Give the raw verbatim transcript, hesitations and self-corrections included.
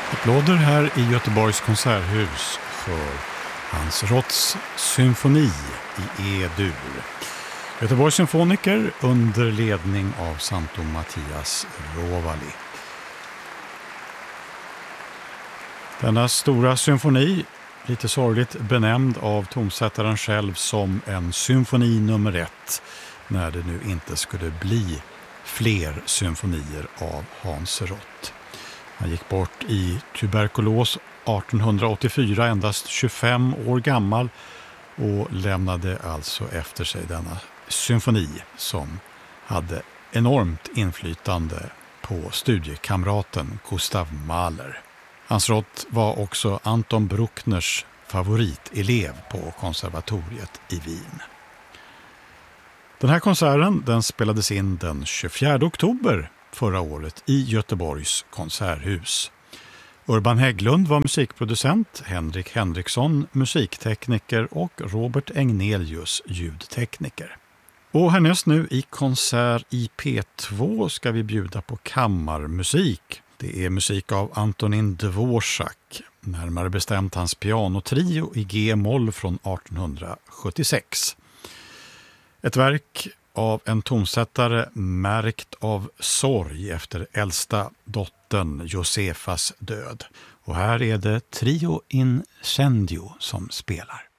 Applåder här i Göteborgs konserthus för Hans Rotts symfoni i E-dur. Göteborgs symfoniker under ledning av Santo Mattias Rovali. Denna stora symfoni, lite sorgligt benämnd av tonsättaren själv som en symfoni nummer ett, när det nu inte skulle bli fler symfonier av Hans Rott. Han gick bort i tuberkulos arton åttiofyra, endast tjugofem år gammal, och lämnade alltså efter sig denna symfoni som hade enormt inflytande på studiekamraten Gustav Mahler. Hans Rott var också Anton Bruckners favoritelev på konservatoriet i Wien. Den här konserten den spelades in den tjugofjärde oktober förra året i Göteborgs konserthus. Urban Hägglund var musikproducent, Henrik Henriksson musiktekniker och Robert Egnelius ljudtekniker. Och härnäst nu i konsert i P två ska vi bjuda på kammarmusik. Det är musik av Antonin Dvorak, närmare bestämt hans pianotrio i G-moll från arton sjuttiosex. Ett verk av en tonsättare märkt av sorg efter äldsta dottern Josefas död. Och här är det Trio Incendio som spelar.